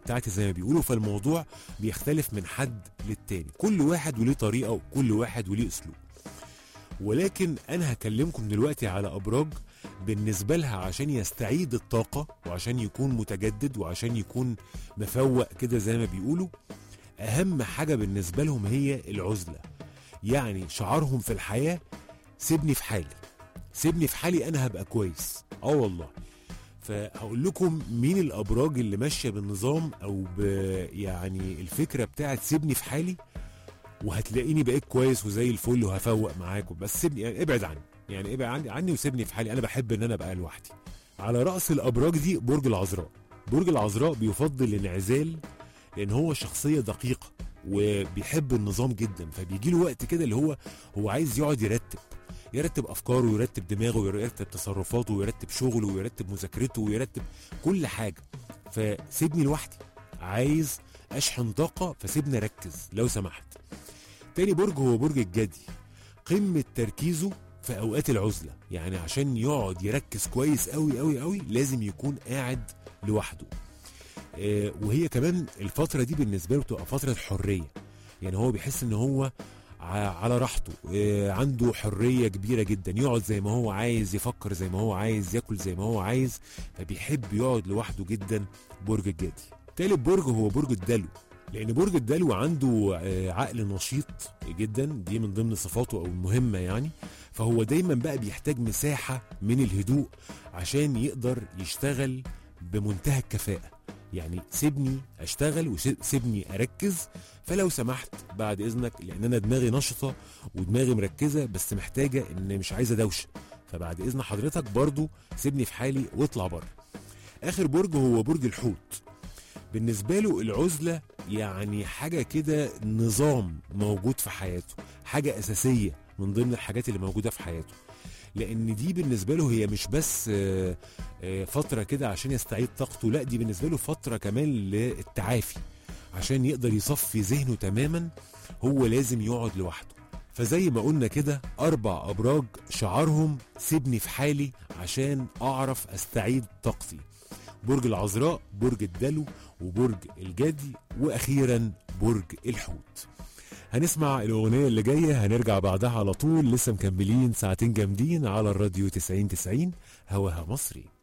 بتاعتي زي ما بيقولوا. فالموضوع بيختلف من حد للتاني، كل واحد وليه طريقه وكل واحد وليه اسلوب. ولكن انا هكلمكم دلوقتي على ابراج بالنسبه لها عشان يستعيد الطاقه وعشان يكون متجدد وعشان يكون مفوق كده زي ما بيقولوا، اهم حاجه بالنسبه لهم هي العزله. يعني شعارهم في الحياه سيبني في حالي، سيبني في حالي انا هبقى كويس. والله. فهقول لكم مين الابراج اللي ماشيه بالنظام او يعني الفكره بتاعت سيبني في حالي وهتلاقيني بقيت كويس وزي الفل وهفوق معاكم، بس سيبني يعني ابعد عني، يعني ابعد عني وسيبني في حالي، انا بحب ان انا ابقى لوحدي. على راس الابراج دي برج العذراء. برج العذراء بيفضل الانعزال لان هو شخصيه دقيقه وبيحب النظام جدا، فبيجي له وقت كده اللي هو عايز يقعد يرتب افكاره ويرتب دماغه ويرتب تصرفاته ويرتب شغله ويرتب مذاكرته ويرتب كل حاجه. فسيبني لوحدي، عايز اشحن طاقه، فسيبني اركز لو سمحت. تاني برج هو برج الجدي. قمه تركيزه في اوقات العزله، يعني عشان يقعد يركز كويس قوي قوي قوي لازم يكون قاعد لوحده. وهي كمان الفتره دي بالنسبه له بتبقى فتره حريه، يعني هو بيحس ان هو على راحته، عنده حريه كبيره جدا، يقعد زي ما هو عايز، يفكر زي ما هو عايز، ياكل زي ما هو عايز، فبيحب يقعد لوحده جدا برج الجدي. تالت برج هو برج الدلو، لان برج الدلو عنده عقل نشيط جدا، دي من ضمن صفاته او المهمه يعني. فهو دايما بقى بيحتاج مساحه من الهدوء عشان يقدر يشتغل بمنتهى الكفاءه. يعني سيبني اشتغل وسيبني اركز، فلو سمحت بعد اذنك، لان انا دماغي نشطه ودماغي مركزه بس محتاجه ان مش عايزه دوشه، فبعد اذن حضرتك برضو سيبني في حالي واطلع بره. اخر برج هو برج الحوت. بالنسبه له العزله يعني حاجه كده نظام موجود في حياته، حاجه اساسيه من ضمن الحاجات اللي موجوده في حياته، لان دي بالنسبه له هي مش بس فتره كده عشان يستعيد طاقته، لا دي بالنسبه له فتره كمان للتعافي، عشان يقدر يصفي ذهنه تماما هو لازم يقعد لوحده. فزي ما قلنا كده 4 ابراج شعارهم سيبني في حالي عشان اعرف استعيد طاقتي: برج العذراء، برج الدلو، وبرج الجدي، واخيرا برج الحوت. هنسمع الأغنية اللي جاية، هنرجع بعدها على طول، لسه مكملين ساعتين جامدين على الراديو 90 90 هواها مصري.